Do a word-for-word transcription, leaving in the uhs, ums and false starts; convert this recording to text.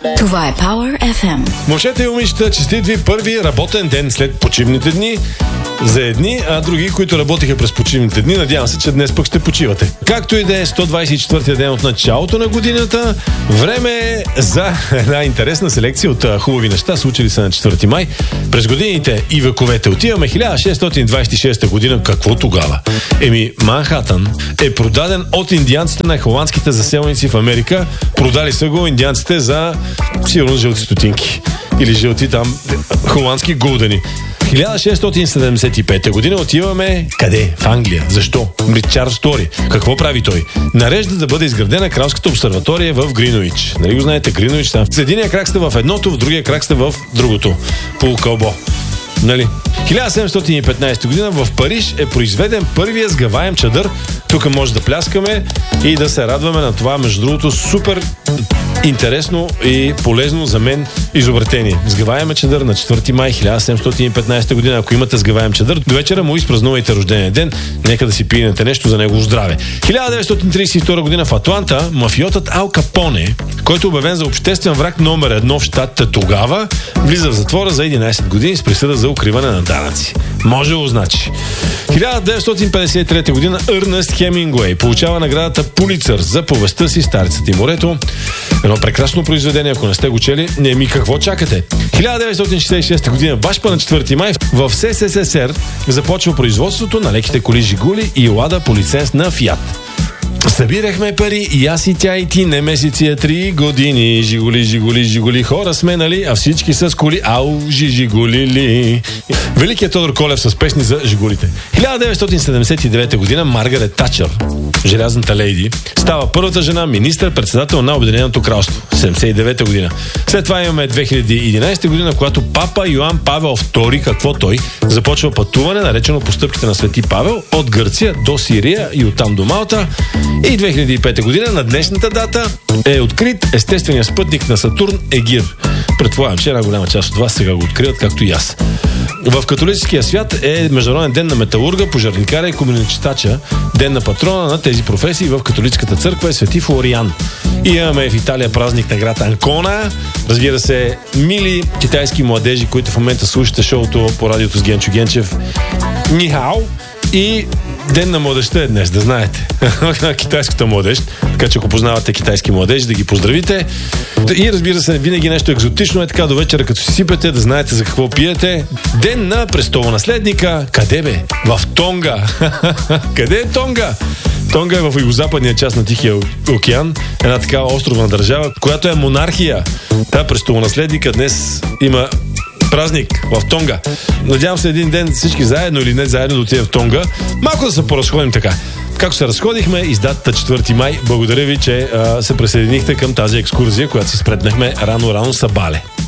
Това е Power еф ем. Момчета и момичета, честит ви първи работен ден след почивните дни. За едни, а други, които работиха през почивните дни, надявам се, че днес пък ще почивате. Както и да е, сто двадесет и четвъртия ден от началото на годината, време е за една интересна селекция от хубави неща, случили се на четвърти май. През годините и вековете отиваме хиляда шестстотин двадесет и шеста година. Какво тогава? Еми, Манхатън е продаден от индианците на холандските заселници в Америка. Продали са го индианците за сигурно жълти стотинки. Или жълти там холандски гулдани. хиляда шестстотин седемдесет и пета година отиваме къде? В Англия. Защо? Чарлз Тори. Какво прави той? Нарежда да бъде изградена кралската обсерватория в Гринуич. Нали го знаете? Гринуич там. С единия крак сте в едното, в другия крак сте в другото. Полукълбо. Нали? хиляда седемстотин и петнадесета година в Париж е произведен първия сгъваем чадър. Тук може да пляскаме и да се радваме на това, между другото, супер интересно и полезно за мен изобретение. Сгъваем чадър на четвърти май хиляда седемстотин и петнадесета година. Ако имате сгъваем чадър, до вечера му изпразнувайте рождения ден. Нека да си пиенете нещо за негово здраве. хиляда деветстотин тридесет и втора година в Атланта мафиотът Ал Капоне, който е обявен за обществен враг номер едно в щатите тогава, влиза в затвора за единадесет години с присъда за укриване на данъци. Може го значи. хиляда деветстотин петдесет и трета година Ернест Хемингуей получава наградата Пулицър за повестта си Старицата и морето. Едно прекрасно произведение, ако не сте го чели, не ми какво чакате. хиляда деветстотин шестдесет и шеста година, баш па на четвърти май, в СССР започва производството на леките коли Жигули и Лада по лиценз на Фиат. Събирахме пари и аз и тя и ти, не месеци, а три години. Жигули, жигули, жигули, хора сме, нали? А всички с коли, ау, жигулили. Великият Тодор Колев с песни за жигулите. хиляда деветстотин седемдесет и девета година Маргарет Тачър, желязната лейди, става първата жена министър-председател на Обединеното кралство. седемдесет и девета година. След това имаме две хиляди и единадесета година, когато папа Йоан Павел втори, какво той, започва пътуване, наречено по стъпките на Свети Павел, от Гърция до Сирия и оттам до Малта. И две хиляди и пета година на днешната дата е открит естественият спътник на Сатурн Егир. Предполагам, че една голяма част от вас сега го откриват, както и аз. В католическия свят е Международен ден на металурга, пожарникаря и комуничтача, ден на патрона на тези професии в католическата църква е Свети Флориан. И имаме в Италия празник на град Анкона. Разбира се, мили китайски младежи, които в момента слушате шоуто по радиото с Генчо Генчев. Нихао! И Ден на младежта е днес, да знаете. На китайската младеж. Така че ако познавате китайски младежи, да ги поздравите. И разбира се, винаги нещо екзотично е така до вечера, като си сипете, да знаете за какво пиете. Ден на престолонаследника. Къде бе? В Тонга. Къде е Тонга? Тонга е в югозападния част на Тихия океан. Една такава островна държава, която е монархия. Та престолонаследника днес има празник в Тонга. Надявам се един ден всички заедно или не заедно да отидем в Тонга. Малко да се поразходим така. Както се разходихме из датата четвърти май, благодаря ви, че а, се присъединихте към тази екскурзия, която се спретнахме рано-рано са бале.